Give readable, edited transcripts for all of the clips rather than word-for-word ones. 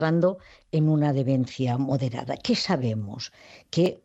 entrando en una demencia moderada. ¿Qué sabemos? Que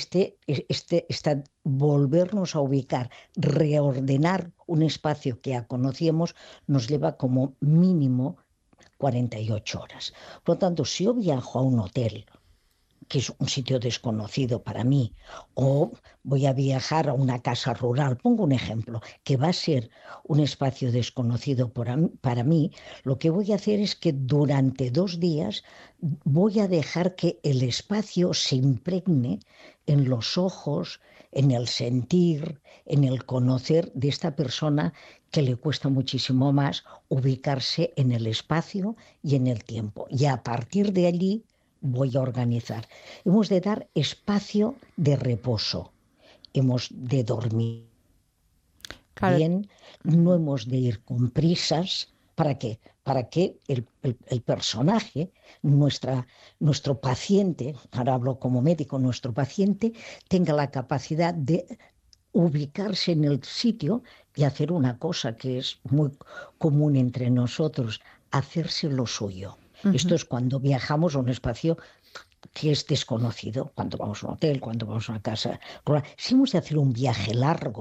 volvernos a ubicar, reordenar un espacio que ya conocíamos, nos lleva como mínimo 48 horas. Por lo tanto, si yo viajo a un hotel, que es un sitio desconocido para mí, o voy a viajar a una casa rural, pongo un ejemplo, que va a ser un espacio desconocido para mí, lo que voy a hacer es que durante 2 días voy a dejar que el espacio se impregne en los ojos, en el sentir, en el conocer de esta persona que le cuesta muchísimo más ubicarse en el espacio y en el tiempo. Y a partir de allí voy a organizar. Hemos de dar espacio de reposo, hemos de dormir Claro. bien, no hemos de ir con prisas. ¿Para qué? Para que el personaje, nuestro paciente, ahora hablo como médico, nuestro paciente tenga la capacidad de ubicarse en el sitio y hacer una cosa que es muy común entre nosotros, hacerse lo suyo. Esto es cuando viajamos a un espacio que es desconocido, cuando vamos a un hotel, cuando vamos a una casa rural. Si hemos de hacer un viaje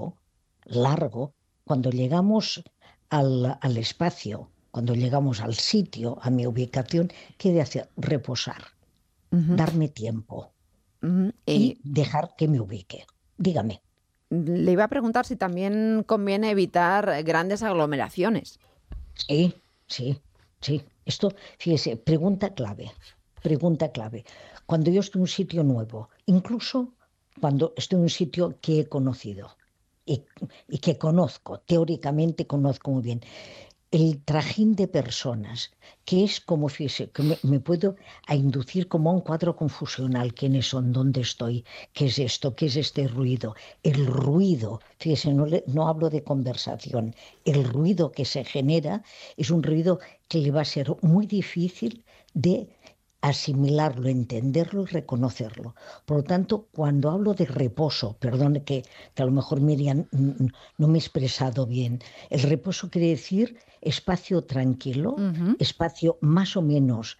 largo, cuando llegamos al espacio, cuando llegamos al sitio, a mi ubicación, ¿qué he de hacer? Reposar, Ujú, darme tiempo ujú. y dejar que me ubique. Dígame. Le iba a preguntar si también conviene evitar grandes aglomeraciones. Sí, sí, sí. Esto, fíjese, pregunta clave. Cuando yo estoy en un sitio nuevo, incluso cuando estoy en un sitio que he conocido y, y que conozco, teóricamente conozco muy bien, el trajín de personas, que es como, fíjese, que me puedo a inducir como a un cuadro confusional, quiénes son, dónde estoy, qué es esto, qué es este ruido. El ruido, fíjese, no hablo de conversación, el ruido que se genera es un ruido que le va a ser muy difícil de asimilarlo, entenderlo y reconocerlo. Por lo tanto, cuando hablo de reposo, perdone que a lo mejor Miriam no me he expresado bien, el reposo quiere decir espacio tranquilo, Ujú. espacio más o menos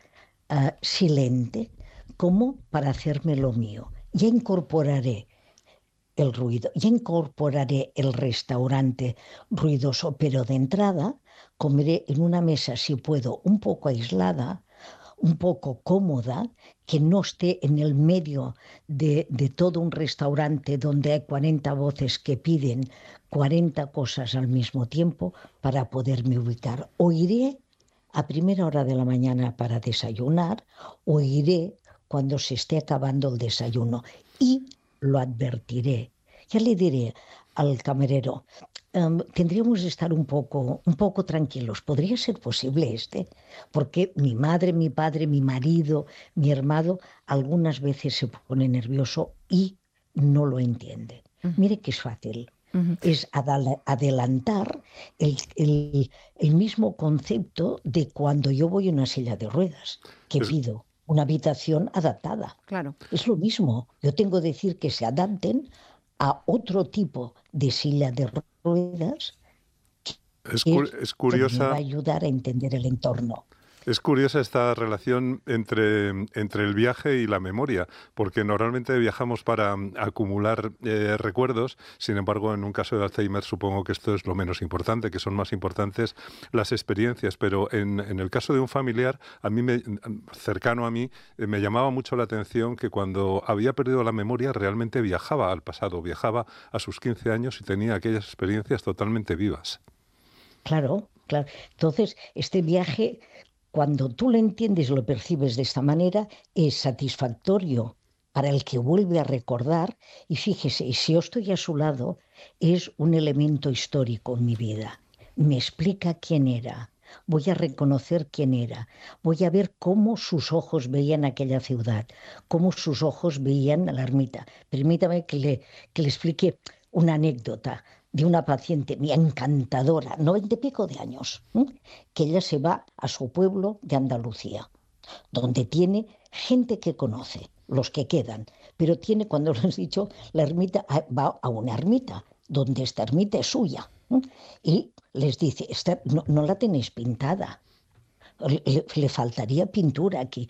silente, como para hacerme lo mío. Ya incorporaré el ruido, ya incorporaré el restaurante ruidoso, pero de entrada comeré en una mesa, si puedo, un poco aislada, un poco cómoda, que no esté en el medio de todo un restaurante donde hay 40 voces que piden 40 cosas al mismo tiempo para poderme ubicar. O iré a primera hora de la mañana para desayunar, o iré cuando se esté acabando el desayuno y lo advertiré. Ya le diré al camarero, tendríamos de estar un poco tranquilos. ¿Podría ser posible porque mi madre, mi padre, mi marido, mi hermano, algunas veces se pone nervioso y no lo entiende? Mire que es fácil. Ujú. Es adelantar el mismo concepto de cuando yo voy en una silla de ruedas, que Es, pido una habitación adaptada. Claro. Es lo mismo. Yo tengo que decir que se adapten a otro tipo de silla de ruedas es, que cu- es es que me va a curiosa. ayudar a entender el entorno. Es curiosa esta relación entre el viaje y la memoria, porque normalmente viajamos para acumular recuerdos, sin embargo, en un caso de Alzheimer supongo que esto es lo menos importante, que son más importantes las experiencias, pero en el caso de un familiar, cercano a mí, me llamaba mucho la atención que cuando había perdido la memoria realmente viajaba al pasado, viajaba a sus 15 años y tenía aquellas experiencias totalmente vivas. Claro, claro. Entonces, este viaje, cuando tú lo entiendes y lo percibes de esta manera, es satisfactorio para el que vuelve a recordar. Y fíjese, y si yo estoy a su lado, es un elemento histórico en mi vida. Me explica quién era. Voy a reconocer quién era. Voy a ver cómo sus ojos veían aquella ciudad, cómo sus ojos veían la ermita. Permítame que le explique una anécdota de una paciente mía encantadora, 90 y pico de años, que ella se va a su pueblo de Andalucía, donde tiene gente que conoce, los que quedan, pero tiene, cuando lo has dicho, la ermita, va a una ermita, donde esta ermita es suya, y les dice, no la tenéis pintada, le faltaría pintura aquí.